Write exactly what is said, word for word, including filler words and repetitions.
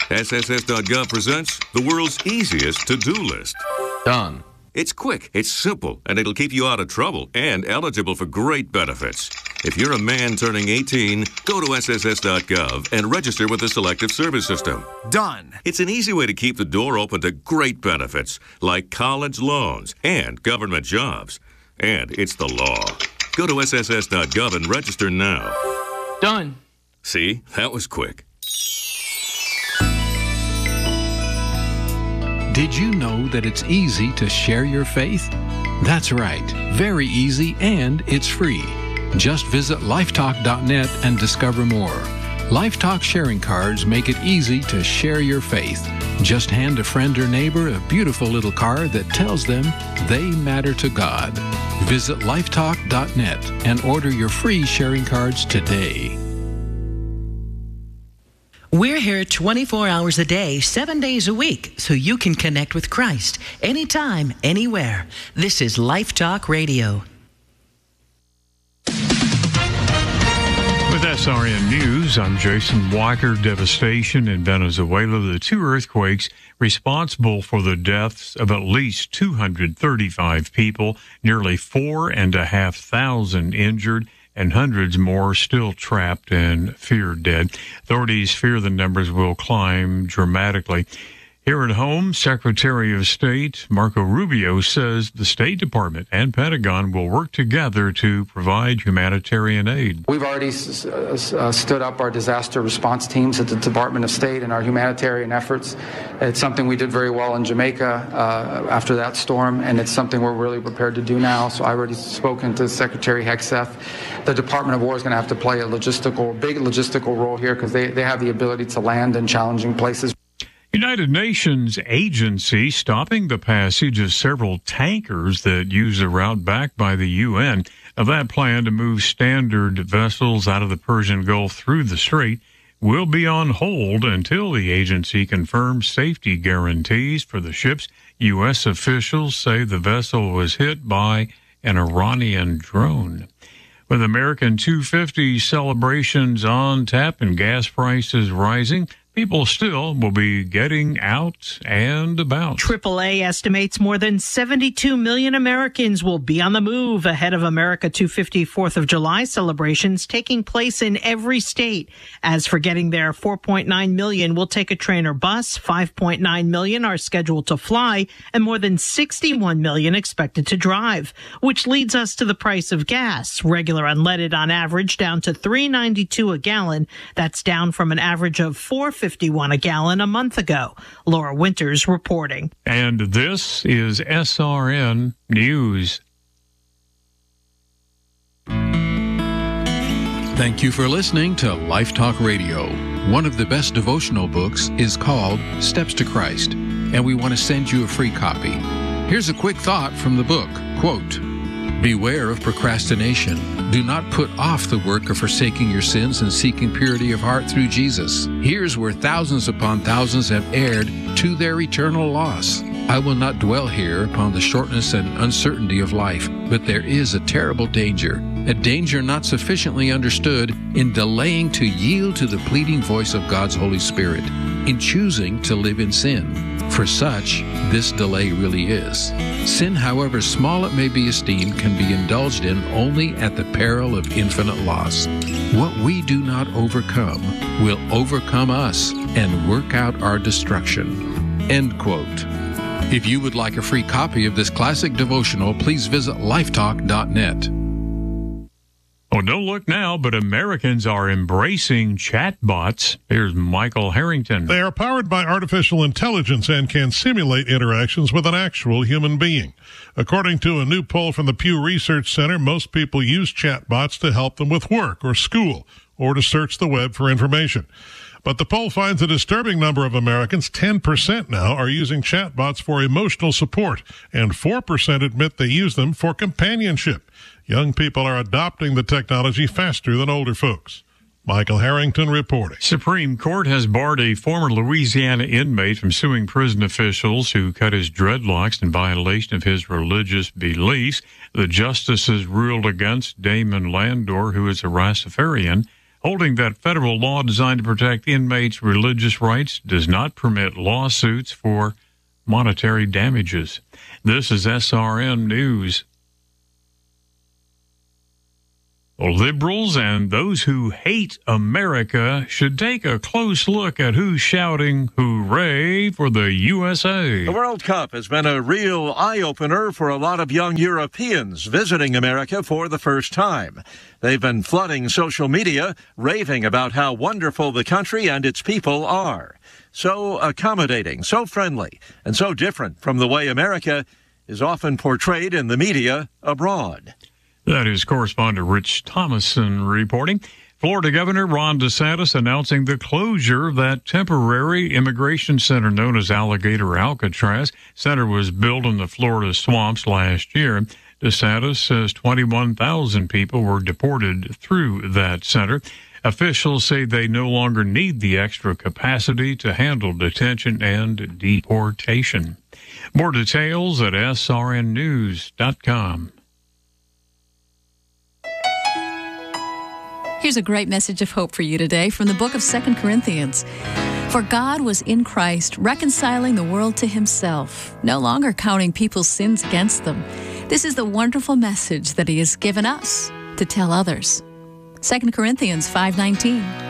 S S S dot gov presents the world's easiest to-do list. Done. It's quick, it's simple, and it'll keep you out of trouble and eligible for great benefits. If you're a man turning eighteen, go to S S S dot gov and register with the Selective Service System. Done. It's an easy way to keep the door open to great benefits, like college loans and government jobs. And it's the law. Go to S S S dot gov and register now. Done. See, that was quick. Did you know that it's easy to share your faith? That's right, very easy, and it's free. Just visit lifetalk dot net and discover more. Lifetalk sharing cards make it easy to share your faith. Just hand a friend or neighbor a beautiful little card that tells them they matter to God. Visit lifetalk dot net and order your free sharing cards today. We're here twenty-four hours a day, seven days a week, so you can connect with Christ anytime, anywhere. This is Life Talk Radio. With S R N News, I'm Jason Walker. Devastation in Venezuela. The two earthquakes responsible for the deaths of at least two hundred thirty-five people, nearly four and a half thousand injured, and hundreds more still trapped and feared dead. Authorities fear the numbers will climb dramatically. Here at home, Secretary of State Marco Rubio says the State Department and Pentagon will work together to provide humanitarian aid. We've already uh, stood up our disaster response teams at the Department of State and our humanitarian efforts. It's something we did very well in Jamaica uh, after that storm, and it's something we're really prepared to do now. So I've already spoken to Secretary Hegseth. The Department of War is going to have to play a logistical, big logistical role here because they, they have the ability to land in challenging places. United Nations agency stopping the passage of several tankers that use a route backed by the U N. Now, that plan to move standard vessels out of the Persian Gulf through the strait will be on hold until the agency confirms safety guarantees for the ships. U S officials say the vessel was hit by an Iranian drone. With American two fifty celebrations on tap and gas prices rising, people still will be getting out and about. triple A estimates more than seventy-two million Americans will be on the move ahead of America two fifty fourth of July celebrations taking place in every state. As for getting there, four point nine million will take a train or bus, five point nine million are scheduled to fly, and more than sixty-one million expected to drive, which leads us to the price of gas. Regular unleaded on average down to three ninety-two a gallon. That's down from an average of four fifty-one a gallon a month ago. Laura Winters reporting. And this is S R N News. Thank you for listening to Life Talk Radio. One of the best devotional books is called Steps to Christ, and we want to send you a free copy. Here's a quick thought from the book. Quote, "Beware of procrastination. Do not put off the work of forsaking your sins and seeking purity of heart through Jesus. Here's where thousands upon thousands have erred to their eternal loss. I will not dwell here upon the shortness and uncertainty of life, but there is a terrible danger, a danger not sufficiently understood in delaying to yield to the pleading voice of God's Holy Spirit, in choosing to live in sin. For such, this delay really is. Sin, however small it may be esteemed, can be indulged in only at the peril of infinite loss. What we do not overcome will overcome us and work out our destruction." End quote. If you would like a free copy of this classic devotional, please visit lifetalk dot net. Oh, don't look now, but Americans are embracing chatbots. Here's Michael Harrington. They are powered by artificial intelligence and can simulate interactions with an actual human being. According to a new poll from the Pew Research Center, most people use chatbots to help them with work or school or to search the web for information. But the poll finds a disturbing number of Americans, ten percent now, are using chatbots for emotional support, and four percent admit they use them for companionship. Young people are adopting the technology faster than older folks. Michael Harrington reporting. Supreme Court has barred a former Louisiana inmate from suing prison officials who cut his dreadlocks in violation of his religious beliefs. The justices ruled against Damon Landor, who is a Rastafarian, holding that federal law designed to protect inmates' religious rights does not permit lawsuits for monetary damages. This is S R N News. Liberals and those who hate America should take a close look at who's shouting hooray for the U S A. The World Cup has been a real eye-opener for a lot of young Europeans visiting America for the first time. They've been flooding social media, raving about how wonderful the country and its people are. So accommodating, so friendly, and so different from the way America is often portrayed in the media abroad. That is correspondent Rich Thomason reporting. Florida Governor Ron DeSantis announcing the closure of that temporary immigration center known as Alligator Alcatraz. Center was built in the Florida swamps last year. DeSantis says twenty-one thousand people were deported through that center. Officials say they no longer need the extra capacity to handle detention and deportation. More details at S R N news dot com. Here's a great message of hope for you today from the book of Second Corinthians. For God was in Christ, reconciling the world to himself, no longer counting people's sins against them. This is the wonderful message that he has given us to tell others. Second Corinthians five nineteen.